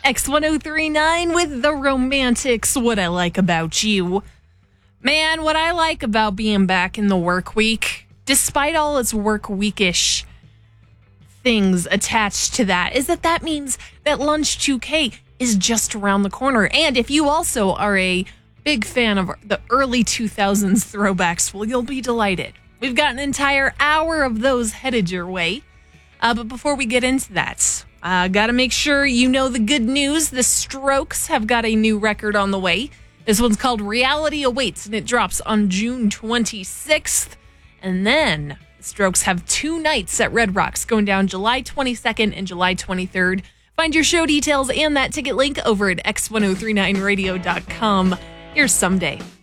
X1039 with The Romantics. What I like about you. Man, what I like about being back in the work week, despite all its work weekish things attached to that, is that means that Lunch 2K is just around the corner. And if you also are a big fan of the early 2000s throwbacks, well, you'll be delighted. We've got an entire hour of those headed your way. But before we get into that, gotta make sure you know the good news. The Strokes have got a new record on the way. This one's called Reality Awaits, and it drops on June 26th. And then the Strokes have 2 nights at Red Rocks going down July 22nd and July 23rd. Find your show details and that ticket link over at x1039radio.com. Here's Someday.